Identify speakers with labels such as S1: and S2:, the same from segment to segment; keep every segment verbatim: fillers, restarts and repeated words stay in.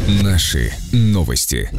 S1: Наши новости.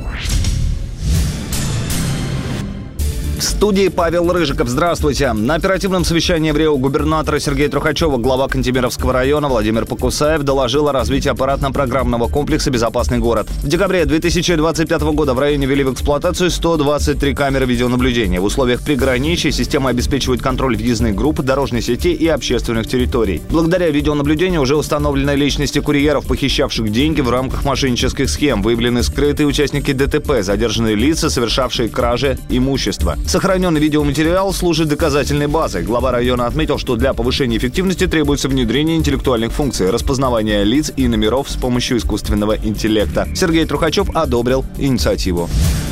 S2: В студии Павел Рыжиков. Здравствуйте. На оперативном совещании в Рио губернатора Сергея Трухачева глава Кантемировского района Владимир Покусаев доложил о развитии аппаратно-программного комплекса «Безопасный город». В декабре две тысячи двадцать пятого года в районе ввели в эксплуатацию сто двадцать три камеры видеонаблюдения. В условиях приграничья система обеспечивает контроль въездных групп, дорожной сети и общественных территорий. Благодаря видеонаблюдению уже установлены личности курьеров, похищавших деньги в рамках мошеннических схем, выявлены скрытые участники ДТП, задержанные лица, совершавшие кражи имущества. Сохраненный видеоматериал служит доказательной базой. Глава района отметил, что для повышения эффективности требуется внедрение интеллектуальных функций, распознавание лиц и номеров с помощью искусственного интеллекта. Сергей Трухачев одобрил инициативу.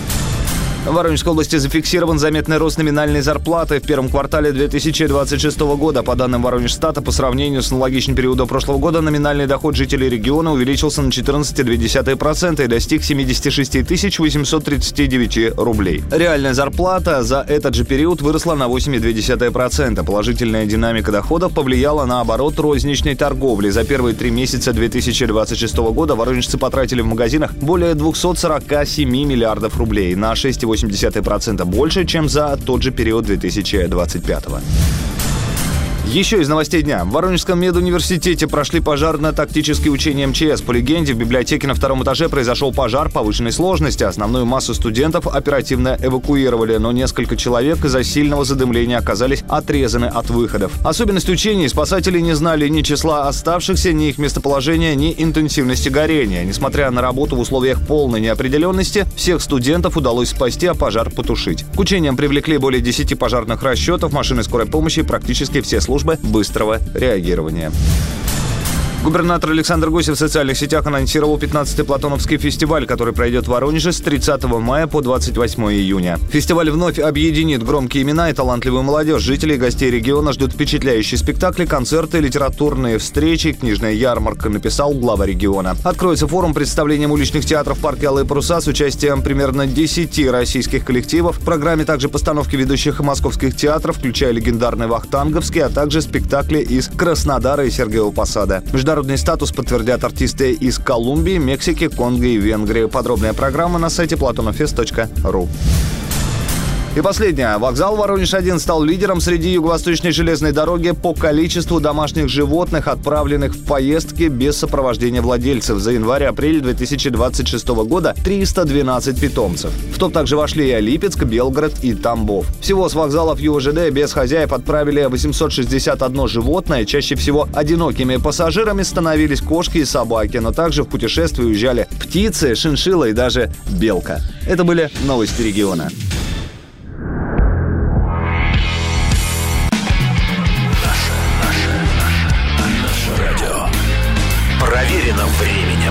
S2: В Воронежской области зафиксирован заметный рост номинальной зарплаты в первом квартале две тысячи двадцать шестого года. По данным Воронежстата, по сравнению с аналогичным периодом прошлого года, номинальный доход жителей региона увеличился на четырнадцать целых две десятых процента и достиг семьдесят шесть тысяч восемьсот тридцать девять рублей. Реальная зарплата за этот же период выросла на восемь целых две десятых процента. Положительная динамика доходов повлияла на оборот розничной торговли. За первые три месяца две тысячи двадцать шестого года воронежцы потратили в магазинах более двести сорок семь миллиардов рублей, на шесть целых восемь десятых процента больше, чем за тот же период две тысячи двадцать пятого. Еще из новостей дня. В Воронежском медуниверситете прошли пожарно-тактические учения МЧС. По легенде, в библиотеке на втором этаже произошел пожар повышенной сложности. Основную массу студентов оперативно эвакуировали, но несколько человек из-за сильного задымления оказались отрезаны от выходов. Особенность учений: спасатели не знали ни числа оставшихся, ни их местоположения, ни интенсивности горения. Несмотря на работу в условиях полной неопределенности, всех студентов удалось спасти, а пожар потушить. К учениям привлекли более десяти пожарных расчетов, машины скорой помощи и практически все службы быстрого реагирования. Губернатор Александр Гусев в социальных сетях анонсировал пятнадцатый Платоновский фестиваль, который пройдет в Воронеже с тридцатого мая по двадцать восьмое июня. Фестиваль вновь объединит громкие имена и талантливую молодежь. Жители и гостей региона ждут впечатляющие спектакли, концерты, литературные встречи, книжная ярмарка, написал глава региона. Откроется форум представлением уличных театров в парке «Алые паруса» с участием примерно десяти российских коллективов. В программе также постановки ведущих московских театров, включая легендарный Вахтанговский, а также спектакли из Краснодара и Сергиева Посада. Международный статус подтвердят артисты из Колумбии, Мексики, Конго и Венгрии. Подробная программа на сайте платонофест точка ру. И последнее. Вокзал Воронеж один стал лидером среди юго-восточной железной дороги по количеству домашних животных, отправленных в поездки без сопровождения владельцев. За январь-апрель две тысячи двадцать шестого года триста двенадцать питомцев. В топ также вошли и Липецк, Белгород и Тамбов. Всего с вокзалов ЮВЖД без хозяев отправили восемьсот шестьдесят одно животное. Чаще всего одинокими пассажирами становились кошки и собаки, но также в путешествие уезжали птицы, шиншилла и даже белка. Это были новости региона.